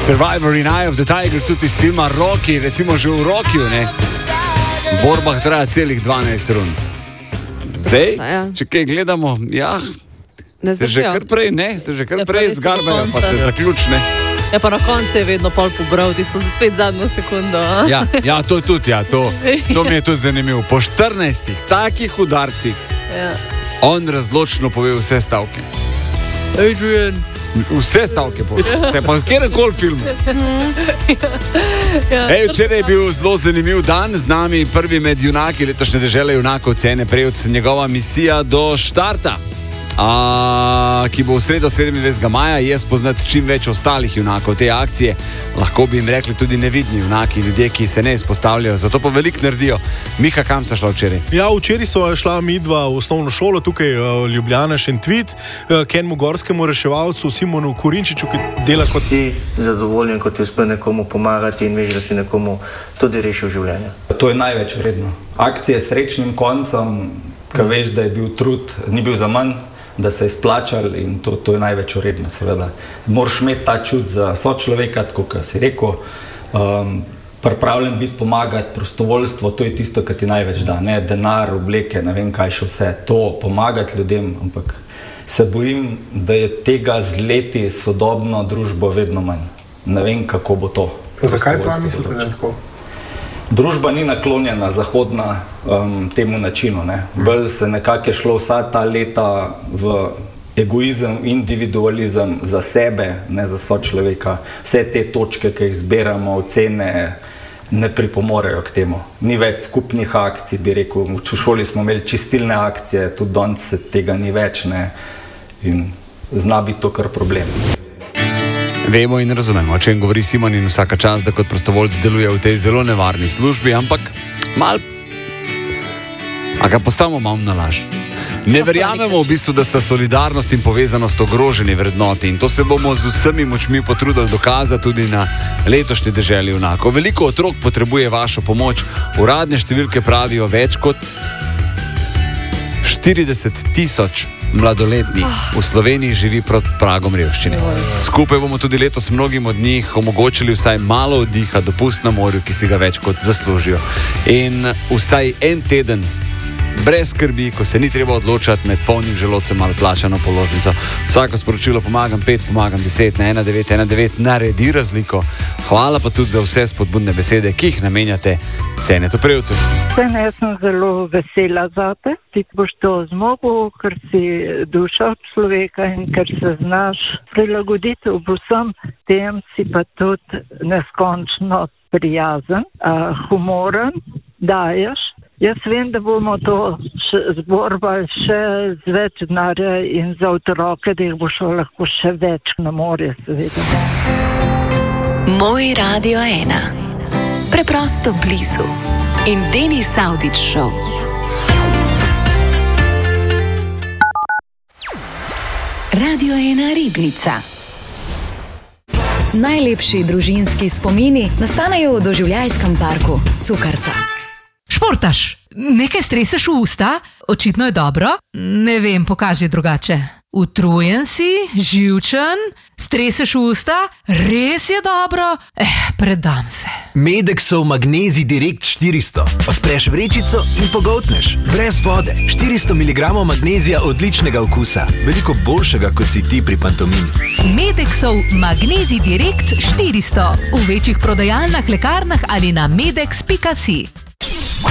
Survivor in Eye of the Tiger, tudi iz filma Rocky, recimo že v Rockyu, ne? V borbah traja celih 12 rund. Zdaj, če kaj gledamo, se že kar prej zgarbajo, pa se zaključne. Ja, pa na koncu je vedno pol pobral, tisto spet zadnjo sekundo. To tudi, to mi je tudi zanimivo. Po 14 takih udarcih on razločno pove vse stavke. Adrian. Vse stavke pove, pa kjerkoli film. Včeraj je bil zelo zanimiv dan, z nami prvi med junaki letošnje dežele junakov cene prejec njegova misija do štarta, ki bo v sredo 27. maja, je spoznati čim več ostalih junakov te akcije. Lahko bi jim rekli tudi nevidni junaki, ljudje, ki se ne izpostavljajo, zato pa veliko naredijo. Miha, kam sta šla včeraj? Včeraj so šla midva v osnovno šolo, tukaj Ljubljana, Šentvid, k enemu gorskemu reševalcu Simonu Kurinčiču, ki dela kot... Si zadovoljen, ko ti uspe nekomu pomagati in veš, da si nekomu tudi rešil življenje. To je največ vredno. Akcije s srečnim koncem, ko veš, da je bil trud, ni bil za manj, da se je splačal in to je največ vredno, seveda. Moraš imeti ta čut za sočloveka, tako kot si rekel, pripravljen biti pomagati, prostovoljstvo, to je tisto, kar ti največ da, ne denar, obleke, ne vem kaj še vse, to pomagati ljudem, ampak se bojim, da je tega z leti sodobno družbo vedno manj. Ne vem, kako bo to. Zakaj pa mislite, da je tako? Družba ni naklonjena zahodna temu načinu. Bolj se nekako je šlo vsa ta leta v egoizem, individualizem za sebe, ne za sočloveka. Vse te točke, ki jih zbiramo, ocene, ne pripomorejo k temu. Ni več skupnih akcij, bi rekel. V šoli smo imeli čistilne akcije, tudi danes se tega ni več, ne? In zna biti to kar problem. Vemo in razumemo, o čem govori Simon, in vsaka čast, da kot prostovoljc deluje v tej zelo nevarni službi, ampak ga postavimo malo na laž. Ne verjamemo v bistvu, da sta solidarnost in povezanost ogroženi vrednoti, in to se bomo z vsemi močmi potrudili dokazati tudi na letošnji deželi junakov. Veliko otrok potrebuje vašo pomoč. Uradne številke pravijo več kot 40,000 mladoletnih v Sloveniji živi pod pragom revščine. Skupaj bomo tudi letos mnogim od njih omogočili vsaj malo oddiha, dopust na morju, ki si ga več kot zaslužijo. In vsaj en teden brez skrbi, ko se ni treba odločati med polnim želodcem ali plačano položnico. Vsako sporočilo pomagam 5, pomagam 10 na 1919 naredi razliko. Hvala pa tudi za vse spodbudne besede, ki jih namenjate Cenetu Prevcu. Jaz sem zelo vesela zate. Ti boš to zmogel, ker si duša človeka in ker se znaš prilagoditi vsem tem, si pa tudi neskončno prijazen, humoren, daješ. Jaz vem, da bomo to zborbali še z več denarja in za otroke, da jih bo šlo lahko še več na morje, seveda. Moj Radio 1. Preprosto blizu. In Denis Avdić Show. Radio 1 Ribnica. Najlepši družinski spomini nastanejo v doživljajskem parku Cukrca. Športaš, nekaj streseš v usta, očitno je dobro, ne vem, pokaži drugače. Utrujen si, živčen, streseš v usta, res je dobro, predam se. Medexov Magnezij Direkt 400. Odpreš vrečico in pogoltneš, brez vode. 400 mg magnezija odličnega okusa, veliko boljšega, kot si ti pri pantomimi. Medexov Magnezij Direkt 400. V večjih prodajalnah, lekarnah ali na medex.si.